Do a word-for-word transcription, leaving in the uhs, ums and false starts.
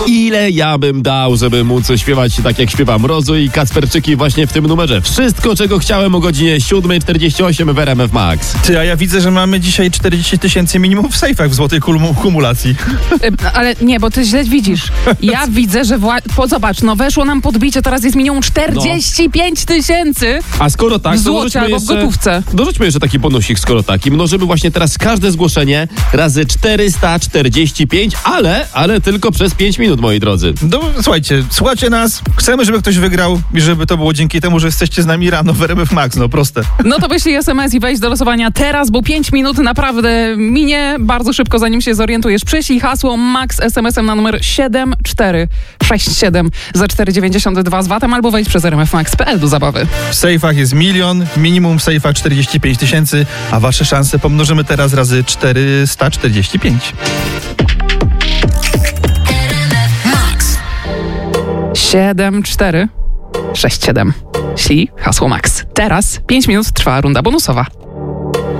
Ile ja bym dał, żeby móc śpiewać tak jak śpiewa Mrozu i Kacperczyki właśnie w tym numerze. Wszystko, czego chciałem o godzinie siódma czterdzieści osiem w R M F Max. Ty, a ja widzę, że mamy dzisiaj czterdzieści tysięcy minimum w sejfach w złotej kum- kumulacji. Ale nie, bo ty źle widzisz. Ja widzę, że wła... po, zobacz, no weszło nam podbicie, teraz jest minimum czterdzieści pięć tysięcy. A skoro tak, w to złocie albo w jeszcze, gotówce. dorzućmy jeszcze taki bonusik, skoro tak. I mnożymy właśnie teraz każde zgłoszenie razy czterysta czterdzieści pięć, ale, ale tylko przez pięć minut, moi drodzy. No, słuchajcie, słuchajcie nas, chcemy, żeby ktoś wygrał i żeby to było dzięki temu, że jesteście z nami rano w R M F Max, no proste. No to wyślij S M S i wejdź do losowania teraz, bo pięć minut naprawdę minie bardzo szybko, zanim się zorientujesz. Przyślij hasło MAX S M S-em na numer siedem cztery sześć siedem za cztery dziewięćdziesiąt dwa z V A T-em albo wejdź przez r m f max kropka p l do zabawy. W sejfach jest milion, minimum w sejfach czterdzieści pięć tysięcy, a wasze szanse pomnożymy teraz razy czterysta czterdzieści pięć. siedem cztery sześć siedem. Ślij hasło MAX. Teraz pięć minut trwa runda bonusowa.